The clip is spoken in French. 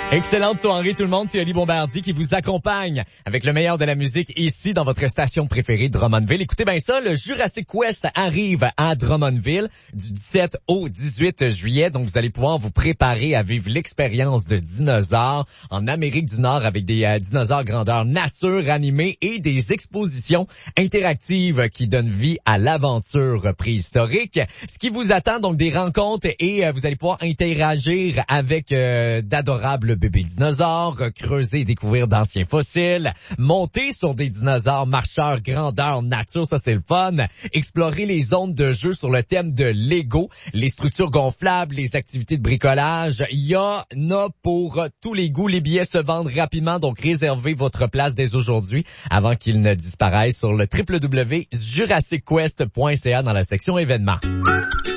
Excellente soirée tout le monde, c'est Oli Bombardier qui vous accompagne avec le meilleur de la musique ici dans votre station préférée de Drummondville. Écoutez bien ça, le Jurassic Quest arrive à Drummondville du 17 au 18 juillet. Donc vous allez pouvoir vous préparer à vivre l'expérience de dinosaures en Amérique du Nord avec des dinosaures grandeur nature animés et des expositions interactives qui donnent vie à l'aventure préhistorique. Ce qui vous attend, donc des rencontres et vous allez pouvoir interagir avec d'adorables bébés dinosaures, creuser et découvrir d'anciens fossiles, monter sur des dinosaures marcheurs grandeur nature, ça c'est le fun, explorer les zones de jeu sur le thème de Lego, les structures gonflables, les activités de bricolage, il y en a pour tous les goûts. Les billets se vendent rapidement, donc réservez votre place dès aujourd'hui avant qu'ils ne disparaissent sur le www.jurassicquest.ca dans la section événements.